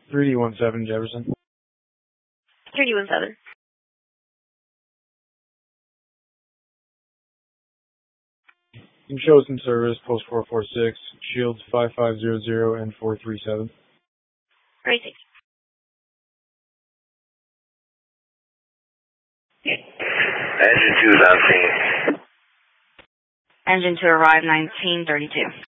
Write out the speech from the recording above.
3D17 Jefferson. 3D17. Shows in service, post 446, shields 5500 and 437. Great, thank you. Engine 2 is on scene. Engine to arrive 1932.